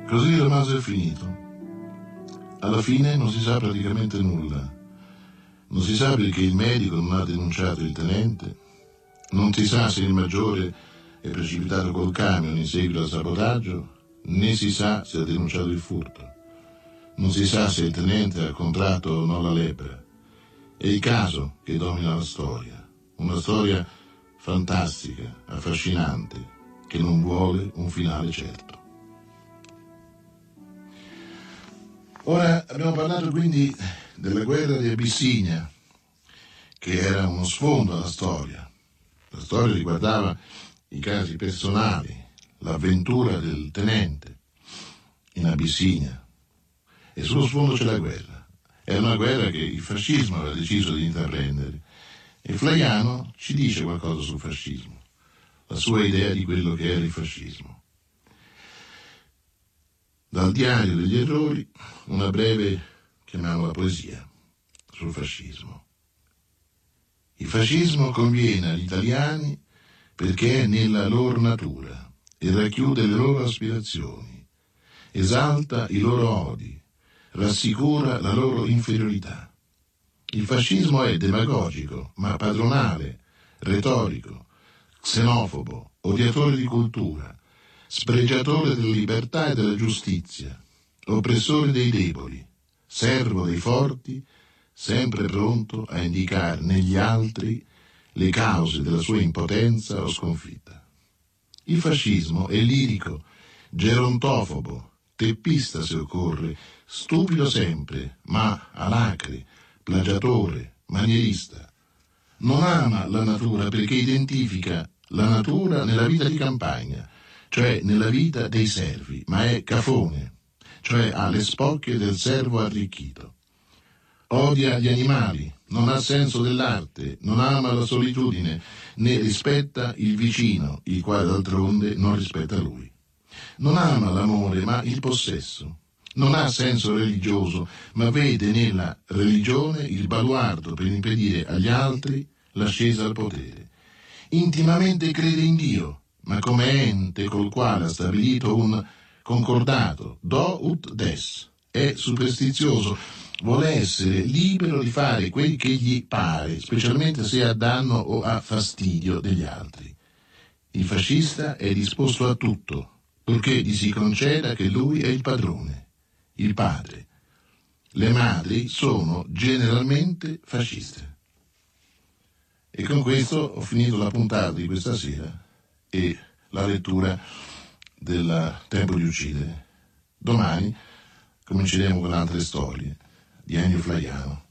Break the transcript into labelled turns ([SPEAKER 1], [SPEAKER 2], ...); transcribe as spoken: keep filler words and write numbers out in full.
[SPEAKER 1] Così il romanzo è finito. Alla fine non si sa praticamente nulla. Non si sa perché il medico non ha denunciato il tenente, non si sa se il maggiore è precipitato col camion in seguito al sabotaggio, né si sa se ha denunciato il furto. Non si sa se il tenente ha contratto o no la lebbra. È il caso che domina la storia, una storia fantastica, affascinante, che non vuole un finale certo. Ora abbiamo parlato quindi della guerra di Abissinia, che era uno sfondo alla storia. La storia riguardava i casi personali, l'avventura del tenente in Abissinia, e sullo sfondo c'è la guerra. Era una guerra che il fascismo aveva deciso di intraprendere, e Flaiano ci dice qualcosa sul fascismo, la sua idea di quello che era il fascismo. Dal diario degli errori, una breve, chiamiamola poesia, sul fascismo. Il fascismo conviene agli italiani perché è nella loro natura e racchiude le loro aspirazioni, esalta i loro odi, rassicura la loro inferiorità. Il fascismo è demagogico, ma padronale, retorico, xenofobo, odiatore di cultura, spregiatore della libertà e della giustizia, oppressore dei deboli, servo dei forti, sempre pronto a indicare negli altri le cause della sua impotenza o sconfitta. Il fascismo è lirico, gerontofobo, teppista se occorre, stupido sempre, ma alacre, plagiatore, manierista. Non ama la natura perché identifica la natura nella vita di campagna, cioè nella vita dei servi, ma è cafone, cioè ha le spocchie del servo arricchito. Odia gli animali, non ha senso dell'arte, non ama la solitudine, né rispetta il vicino, il quale d'altronde non rispetta lui. Non ama l'amore, ma il possesso. Non ha senso religioso, ma vede nella religione il baluardo per impedire agli altri l'ascesa al potere. Intimamente crede in Dio, ma come ente col quale ha stabilito un concordato, do ut des, è superstizioso, vuole essere libero di fare quel che gli pare, specialmente se a danno o a fastidio degli altri. Il fascista è disposto a tutto, purché gli si conceda che lui è il padrone, il padre. Le madri sono generalmente fasciste. E con questo ho finito la puntata di questa sera e la lettura del Tempo di uccidere. Domani cominceremo con altre storie di Ennio Flaiano.